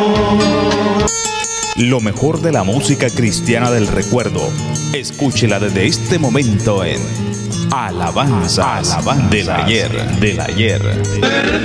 Lo mejor de la música cristiana del recuerdo. Escúchela desde este momento en Alabanza del ayer.